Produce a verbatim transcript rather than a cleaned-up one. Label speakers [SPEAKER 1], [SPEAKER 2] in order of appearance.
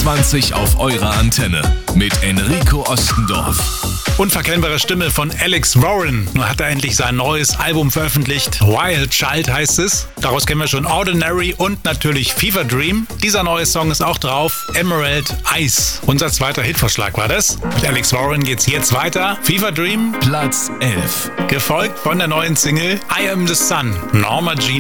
[SPEAKER 1] zwanzig auf eurer Antenne mit Enrico Ostendorf.
[SPEAKER 2] Unverkennbare Stimme von Alex Warren. Nun hat er endlich sein neues Album veröffentlicht. Wild Child heißt es. Daraus kennen wir schon Ordinary und natürlich Fever Dream. Dieser neue Song ist auch drauf. Emerald Eyes. Unser zweiter Hitvorschlag war das. Mit Alex Warren geht's jetzt weiter. Fever Dream,
[SPEAKER 1] Platz elf.
[SPEAKER 2] gefolgt von der neuen Single I Am the Sun. Norma Jean